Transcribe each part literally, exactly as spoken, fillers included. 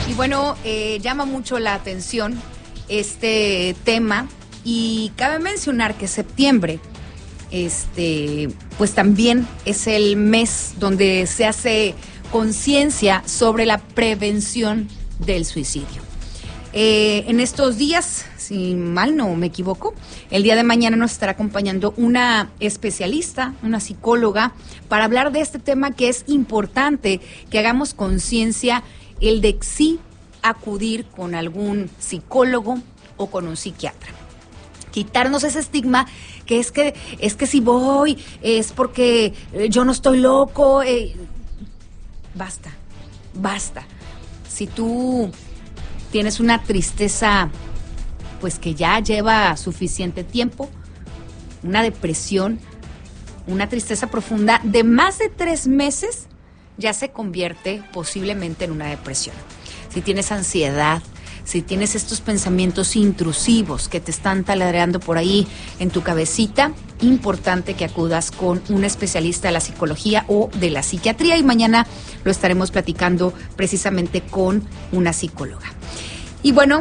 Y bueno, eh, llama mucho la atención este tema y cabe mencionar que septiembre, este, pues también es el mes donde se hace conciencia sobre la prevención del suicidio. Eh, en estos días, si mal no me equivoco, el día de mañana nos estará acompañando una especialista, una psicóloga, para hablar de este tema que es importante que hagamos conciencia, el de sí acudir con algún psicólogo o con un psiquiatra. Quitarnos ese estigma que es que es que si voy es porque yo no estoy loco. Eh, basta, basta. Si tú tienes una tristeza, pues que ya lleva suficiente tiempo, una depresión, una tristeza profunda de más de tres meses, ya se convierte posiblemente en una depresión. Si tienes ansiedad, si tienes estos pensamientos intrusivos que te están taladreando por ahí en tu cabecita, importante que acudas con un especialista de la psicología o de la psiquiatría, y mañana lo estaremos platicando precisamente con una psicóloga. Y bueno,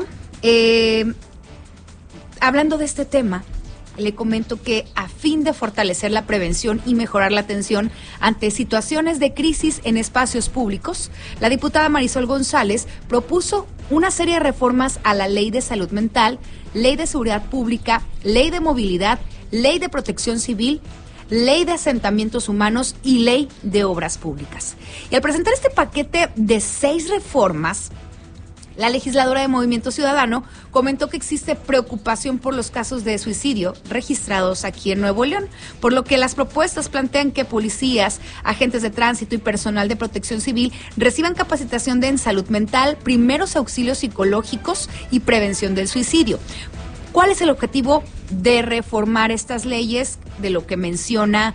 eh, hablando de este tema, le comento que a fin de fortalecer la prevención y mejorar la atención ante situaciones de crisis en espacios públicos, la diputada Marisol González propuso una serie de reformas a la Ley de Salud Mental, Ley de Seguridad Pública, Ley de Movilidad, Ley de Protección Civil, Ley de Asentamientos Humanos y Ley de Obras Públicas. Y al presentar este paquete de seis reformas, la legisladora de Movimiento Ciudadano comentó que existe preocupación por los casos de suicidio registrados aquí en Nuevo León, por lo que las propuestas plantean que policías, agentes de tránsito y personal de protección civil reciban capacitación de en salud mental, primeros auxilios psicológicos y prevención del suicidio. ¿Cuál es el objetivo de reformar estas leyes, de lo que menciona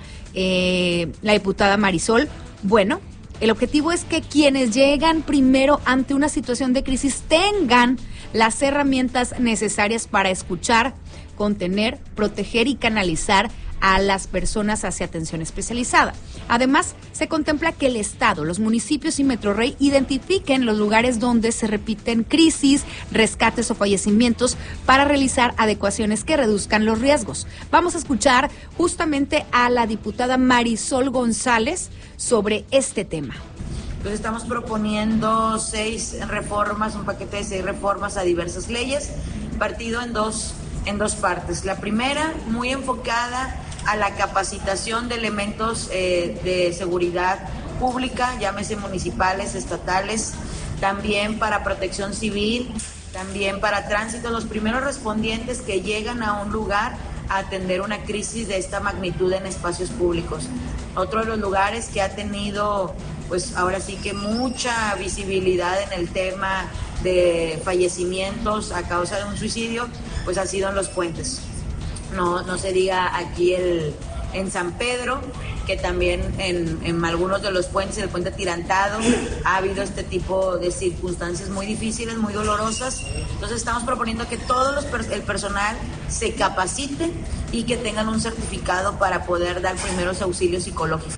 eh, la diputada Marisol? Bueno, el objetivo es que quienes llegan primero ante una situación de crisis tengan las herramientas necesarias para escuchar, contener, proteger y canalizar a las personas hacia atención especializada. Además, se contempla que el Estado, los municipios y Metrorrey identifiquen los lugares donde se repiten crisis, rescates o fallecimientos para realizar adecuaciones que reduzcan los riesgos. Vamos a escuchar justamente a la diputada Marisol González sobre este tema. Entonces estamos proponiendo seis reformas, un paquete de seis reformas a diversas leyes, partido en dos, en dos partes. La primera, muy enfocada a la capacitación de elementos eh, de seguridad pública, llámese municipales, estatales, también para protección civil, también para tránsito, los primeros respondientes que llegan a un lugar a atender una crisis de esta magnitud en espacios públicos. Otro de los lugares que ha tenido, pues ahora sí que mucha visibilidad en el tema de fallecimientos a causa de un suicidio, pues ha sido en los puentes. No, no se diga aquí el, en San Pedro, que también en, en algunos de los puentes, el puente Atirantado, ha habido este tipo de circunstancias muy difíciles, muy dolorosas. Entonces estamos proponiendo que todo los, el personal se capacite y que tengan un certificado para poder dar primeros auxilios psicológicos.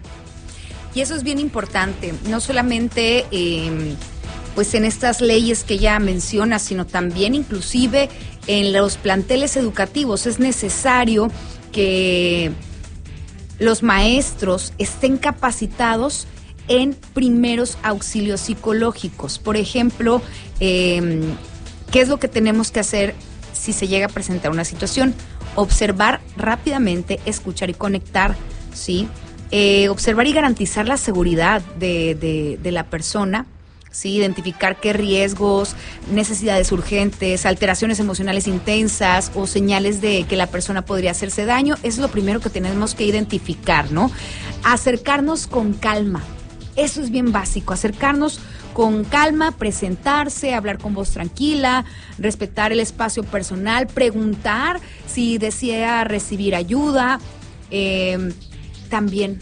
Y eso es bien importante, no solamente eh, pues en estas leyes que ya menciona, sino también inclusive en los planteles educativos. Es necesario que los maestros estén capacitados en primeros auxilios psicológicos. Por ejemplo, eh, ¿qué es lo que tenemos que hacer si se llega a presentar una situación? Observar rápidamente, escuchar y conectar, ¿sí? Eh, observar y garantizar la seguridad de, de, de la persona, ¿sí? Identificar qué riesgos, necesidades urgentes, alteraciones emocionales intensas o señales de que la persona podría hacerse daño. Eso es lo primero que tenemos que identificar, ¿no? Acercarnos con calma. Eso es bien básico, acercarnos con calma, presentarse, hablar con voz tranquila, respetar el espacio personal, preguntar si desea recibir ayuda, eh, también,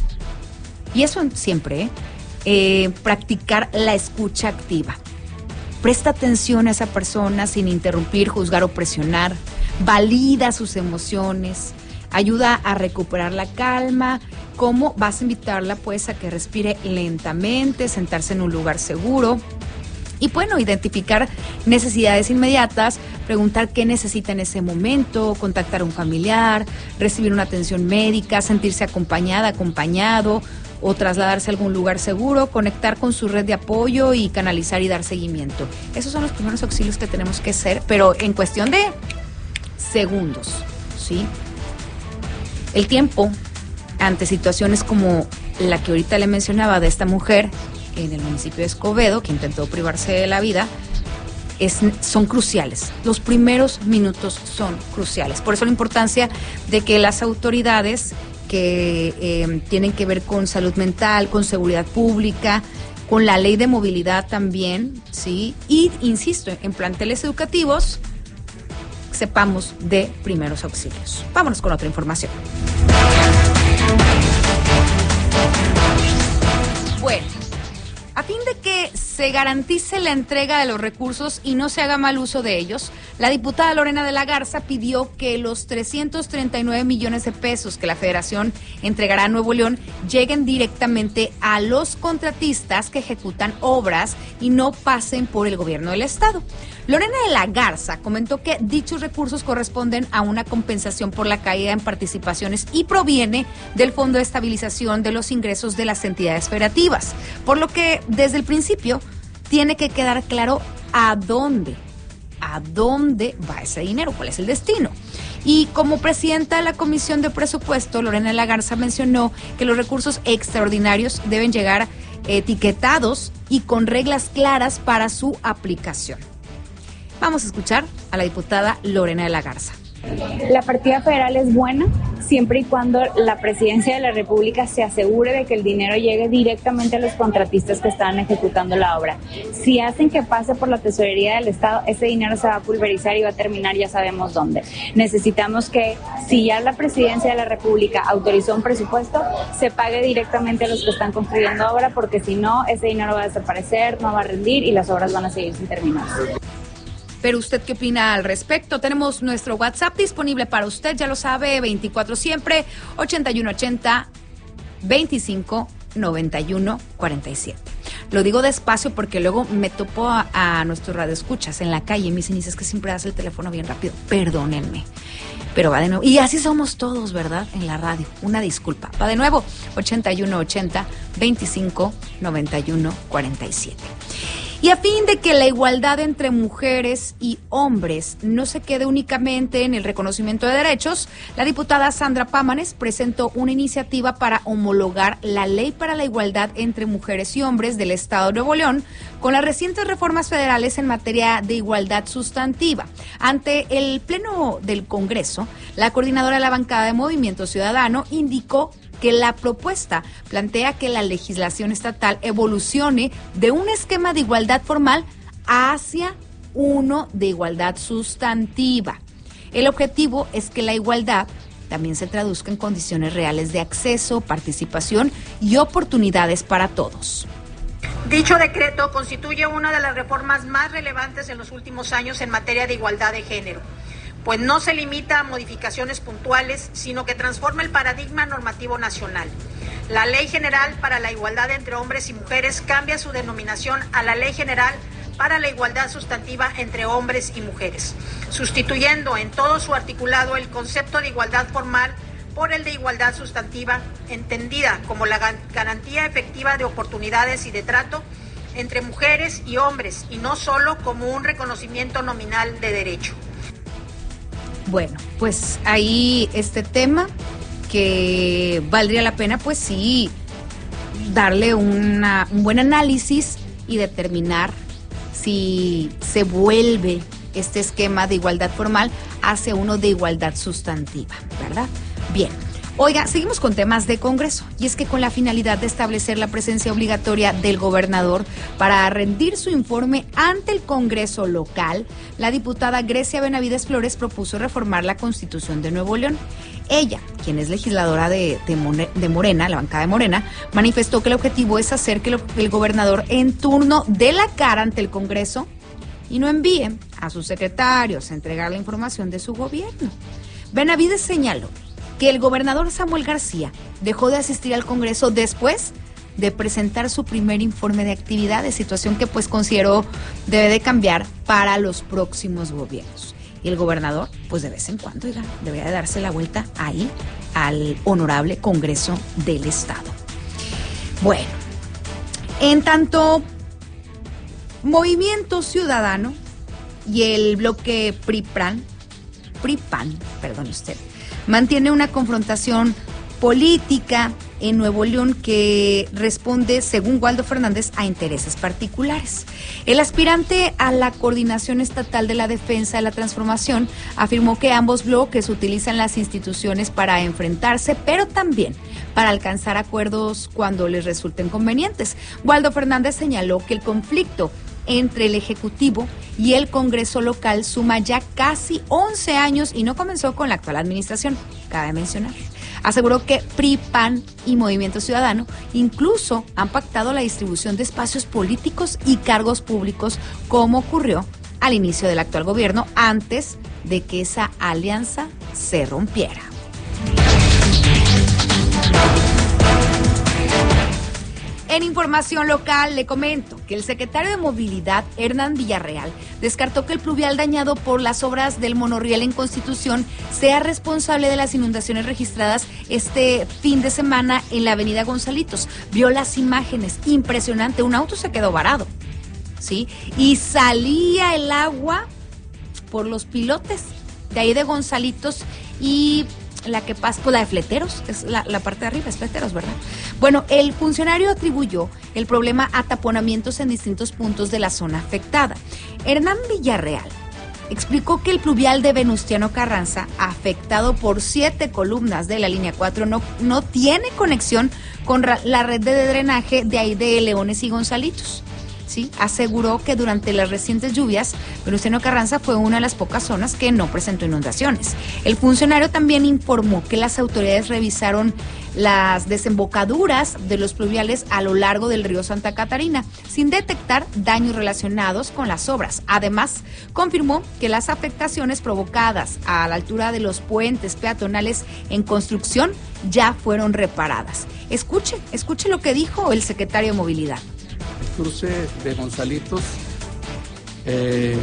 y eso siempre, ¿eh? Eh, practicar la escucha activa. Presta atención a esa persona sin interrumpir, juzgar o presionar. Valida sus emociones. Ayuda a recuperar la calma. ¿Cómo? Vas a invitarla pues a que respire lentamente, sentarse en un lugar seguro. Y bueno, identificar necesidades inmediatas, preguntar qué necesita en ese momento, contactar a un familiar, recibir una atención médica, sentirse acompañada, acompañado o trasladarse a algún lugar seguro, conectar con su red de apoyo y canalizar y dar seguimiento. Esos son los primeros auxilios que tenemos que hacer, pero en cuestión de segundos, ¿sí? El tiempo ante situaciones como la que ahorita le mencionaba de esta mujer en el municipio de Escobedo, que intentó privarse de la vida, es, son cruciales. Los primeros minutos son cruciales. Por eso la importancia de que las autoridades que eh, tienen que ver con salud mental, con seguridad pública, con la ley de movilidad también, ¿sí? Y, insisto, en planteles educativos, sepamos de primeros auxilios. Vámonos con otra información. Bueno, a fin de que se garantice la entrega de los recursos y no se haga mal uso de ellos, la diputada Lorena de la Garza pidió que los trescientos treinta y nueve millones de pesos que la Federación entregará a Nuevo León lleguen directamente a los contratistas que ejecutan obras y no pasen por el gobierno del estado. Lorena de la Garza comentó que dichos recursos corresponden a una compensación por la caída en participaciones y proviene del Fondo de Estabilización de los Ingresos de las entidades federativas, por lo que desde el principio tiene que quedar claro a dónde, a dónde va ese dinero, cuál es el destino. Y como presidenta de la Comisión de Presupuesto, Lorena de la Garza mencionó que los recursos extraordinarios deben llegar etiquetados y con reglas claras para su aplicación. Vamos a escuchar a la diputada Lorena de la Garza. La partida federal es buena siempre y cuando la Presidencia de la República se asegure de que el dinero llegue directamente a los contratistas que están ejecutando la obra. Si hacen que pase por la tesorería del Estado, ese dinero se va a pulverizar y va a terminar ya sabemos dónde. Necesitamos que, si ya la Presidencia de la República autorizó un presupuesto, se pague directamente a los que están construyendo obra, porque si no, ese dinero va a desaparecer, no va a rendir y las obras van a seguir sin terminar. Pero ¿usted qué opina al respecto? Tenemos nuestro WhatsApp disponible para usted, ya lo sabe, veinticuatro siempre, ochenta y uno ochenta, veinticinco noventa y uno cuarenta y siete. Lo digo despacio porque luego me topo a, a nuestros radioescuchas en la calle y me dicen, es que siempre das el teléfono bien rápido. Perdónenme. Pero va de nuevo. Y así somos todos, ¿verdad? En la radio. Una disculpa. Va de nuevo. ochenta y uno ochenta, veinticinco noventa y uno cuarenta y siete. Y a fin de que la igualdad entre mujeres y hombres no se quede únicamente en el reconocimiento de derechos, la diputada Sandra Pámanes presentó una iniciativa para homologar la Ley para la Igualdad entre Mujeres y Hombres del Estado de Nuevo León con las recientes reformas federales en materia de igualdad sustantiva. Ante el Pleno del Congreso, la coordinadora de la bancada de Movimiento Ciudadano indicó que la propuesta plantea que la legislación estatal evolucione de un esquema de igualdad formal hacia uno de igualdad sustantiva. El objetivo es que la igualdad también se traduzca en condiciones reales de acceso, participación y oportunidades para todos. Dicho decreto constituye una de las reformas más relevantes en los últimos años en materia de igualdad de género, pues no se limita a modificaciones puntuales, sino que transforma el paradigma normativo nacional. La Ley General para la Igualdad entre Hombres y Mujeres cambia su denominación a la Ley General para la Igualdad Sustantiva entre Hombres y Mujeres, sustituyendo en todo su articulado el concepto de igualdad formal por el de igualdad sustantiva, entendida como la garantía efectiva de oportunidades y de trato entre mujeres y hombres, y no solo como un reconocimiento nominal de derecho. Bueno, pues ahí este tema que valdría la pena, pues sí, darle una, un buen análisis y determinar si se vuelve este esquema de igualdad formal hacia uno de igualdad sustantiva, ¿verdad? Bien. Oiga, seguimos con temas de Congreso, y es que con la finalidad de establecer la presencia obligatoria del gobernador para rendir su informe ante el Congreso local, la diputada Grecia Benavides Flores propuso reformar la Constitución de Nuevo León. Ella, quien es legisladora de, de, de Morena, la bancada de Morena, manifestó que el objetivo es hacer que lo, el gobernador en turno dé la cara ante el Congreso y no envíe a sus secretarios a entregar la información de su gobierno. Benavides señaló que el gobernador Samuel García dejó de asistir al Congreso después de presentar su primer informe de actividades, situación que pues consideró debe de cambiar para los próximos gobiernos. Y el gobernador, pues de vez en cuando, oiga, debería de darse la vuelta ahí al honorable Congreso del Estado. Bueno, en tanto Movimiento Ciudadano y el bloque P R I-PRAN, P R I-PAN, perdón usted, mantiene una confrontación política en Nuevo León que responde, según Waldo Fernández, a intereses particulares. El aspirante a la Coordinación Estatal de la Defensa de la Transformación afirmó que ambos bloques utilizan las instituciones para enfrentarse, pero también para alcanzar acuerdos cuando les resulten convenientes. Waldo Fernández señaló que el conflicto entre el Ejecutivo y el Congreso local suma ya casi once años y no comenzó con la actual administración, cabe mencionar. Aseguró que P R I, P A N y Movimiento Ciudadano incluso han pactado la distribución de espacios políticos y cargos públicos, como ocurrió al inicio del actual gobierno, antes de que esa alianza se rompiera. En información local, le comento que el secretario de Movilidad, Hernán Villarreal, descartó que el pluvial dañado por las obras del monorriel en Constitución sea responsable de las inundaciones registradas este fin de semana en la avenida Gonzalitos. Vio las imágenes, impresionante, un auto se quedó varado, ¿sí? Y salía el agua por los pilotes de ahí de Gonzalitos y la que pasa, pues la de Fleteros, es la, la parte de arriba, es Fleteros, ¿verdad? Bueno, el funcionario atribuyó el problema a taponamientos en distintos puntos de la zona afectada. Hernán Villarreal explicó que el pluvial de Venustiano Carranza, afectado por siete columnas de la línea cuatro, no, no tiene conexión con la red de drenaje de ahí de Leones y Gonzalitos. Sí, aseguró que durante las recientes lluvias, Venustiano Carranza fue una de las pocas zonas que no presentó inundaciones. El funcionario también informó que las autoridades revisaron las desembocaduras de los pluviales a lo largo del río Santa Catarina, sin detectar daños relacionados con las obras. Además, confirmó que las afectaciones provocadas a la altura de los puentes peatonales en construcción ya fueron reparadas. Escuche, escuche lo que dijo el secretario de Movilidad. El cruce de Gonzalitos eh,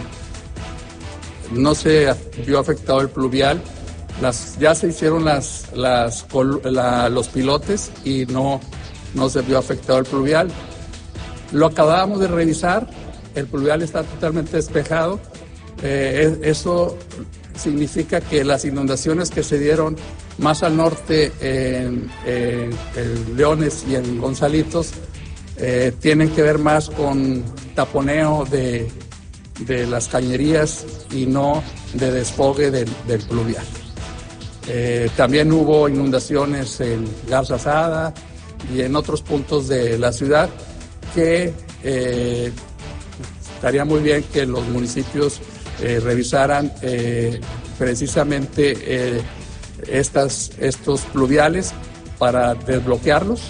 no se vio afectado el pluvial, las, ya se hicieron las, las, la, los pilotes y no, no se vio afectado el pluvial. Lo acabamos de revisar, el pluvial está totalmente despejado, eh, eso significa que las inundaciones que se dieron más al norte en, en, en Leones y en Gonzalitos Eh, tienen que ver más con taponeo de, de las cañerías y no de desfogue del, del pluvial. Eh, también hubo inundaciones en Garza Asada y en otros puntos de la ciudad que eh, estaría muy bien que los municipios eh, revisaran eh, precisamente eh, estas, estos pluviales para desbloquearlos.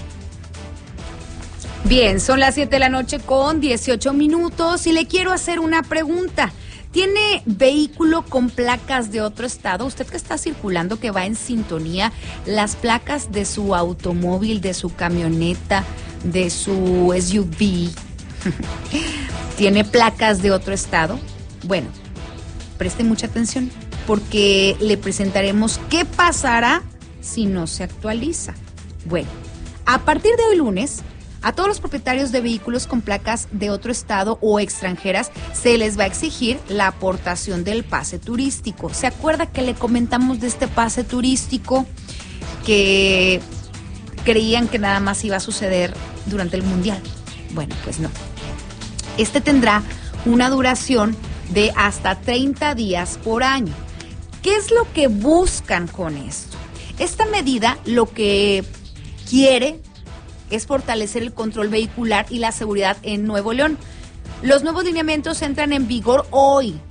Bien, son las siete de la noche con dieciocho minutos y le quiero hacer una pregunta. ¿Tiene vehículo con placas de otro estado? Usted que está circulando, que va en sintonía, las placas de su automóvil, de su camioneta, de su S U V, ¿tiene placas de otro estado? Bueno, preste mucha atención porque le presentaremos qué pasará si no se actualiza. Bueno, a partir de hoy lunes, a todos los propietarios de vehículos con placas de otro estado o extranjeras se les va a exigir la aportación del pase turístico. ¿Se acuerda que le comentamos de este pase turístico que creían que nada más iba a suceder durante el Mundial? Bueno, pues no. Este tendrá una duración de hasta treinta días por año. ¿Qué es lo que buscan con esto? Esta medida lo que quiere es fortalecer el control vehicular y la seguridad en Nuevo León. Los nuevos lineamientos entran en vigor hoy,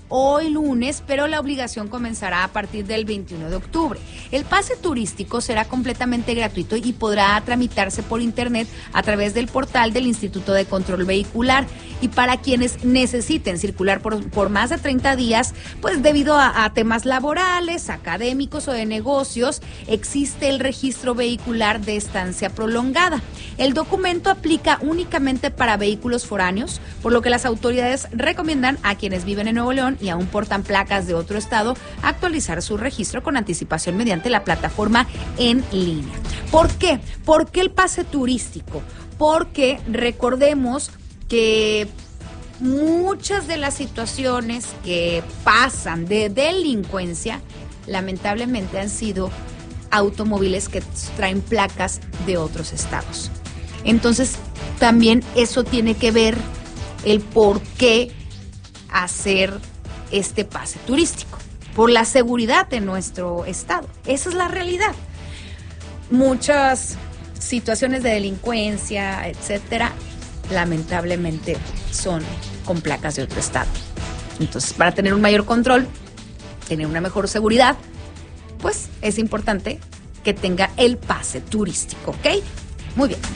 hoy lunes, pero la obligación comenzará a partir del veintiuno de octubre. El pase turístico será completamente gratuito y podrá tramitarse por internet a través del portal del Instituto de Control Vehicular. Y para quienes necesiten circular por, por más de treinta días, pues debido a, a temas laborales, académicos o de negocios, existe el registro vehicular de estancia prolongada. El documento aplica únicamente para vehículos foráneos, por lo que las autoridades recomiendan a quienes viven en Nuevo León y aún portan placas de otro estado actualizar su registro con anticipación mediante la plataforma en línea. ¿Por qué? ¿Por qué el pase turístico? Porque recordemos que muchas de las situaciones que pasan de delincuencia, lamentablemente han sido automóviles que traen placas de otros estados. Entonces, también eso tiene que ver el por qué hacer este pase turístico, por la seguridad de nuestro estado. Esa es la realidad. Muchas situaciones de delincuencia, etcétera, lamentablemente son con placas de otro estado. Entonces, para tener un mayor control, tener una mejor seguridad, pues es importante que tenga el pase turístico, ¿ok? Muy bien.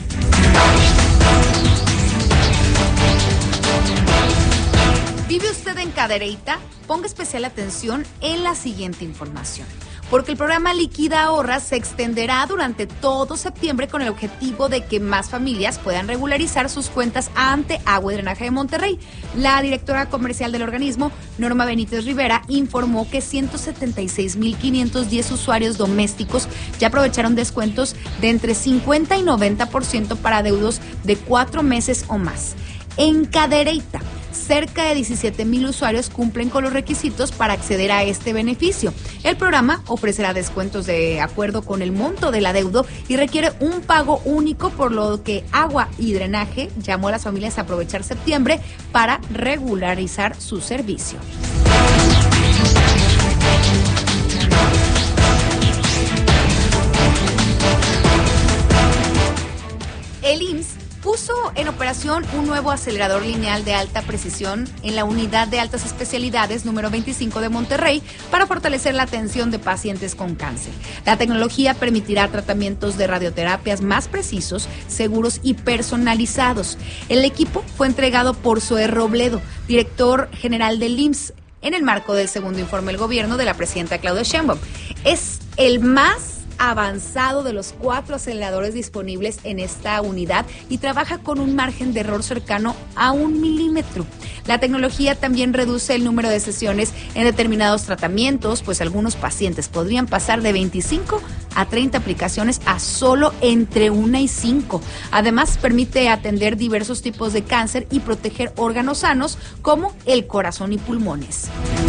¿Vive usted en Cadereyta? Ponga especial atención en la siguiente información, porque el programa Liquida Ahorra se extenderá durante todo septiembre con el objetivo de que más familias puedan regularizar sus cuentas ante Agua y Drenaje de Monterrey. La directora comercial del organismo, Norma Benítez Rivera, informó que ciento setenta y seis mil quinientos diez usuarios domésticos ya aprovecharon descuentos de entre cincuenta y noventa por ciento para adeudos de cuatro meses o más. En Cadereyta, cerca de diecisiete mil usuarios cumplen con los requisitos para acceder a este beneficio. El programa ofrecerá descuentos de acuerdo con el monto del adeudo y requiere un pago único, por lo que Agua y Drenaje llamó a las familias a aprovechar septiembre para regularizar su servicio. El I M S S puso en operación un nuevo acelerador lineal de alta precisión en la Unidad de Altas Especialidades número veinticinco de Monterrey para fortalecer la atención de pacientes con cáncer. La tecnología permitirá tratamientos de radioterapias más precisos, seguros y personalizados. El equipo fue entregado por Zoe Robledo, director general del I M S S, en el marco del segundo informe del gobierno de la presidenta Claudia Sheinbaum. Es el más avanzado de los cuatro aceleradores disponibles en esta unidad y trabaja con un margen de error cercano a un milímetro. La tecnología también reduce el número de sesiones en determinados tratamientos, pues algunos pacientes podrían pasar de veinticinco a treinta aplicaciones a solo entre una y cinco. Además, permite atender diversos tipos de cáncer y proteger órganos sanos como el corazón y pulmones.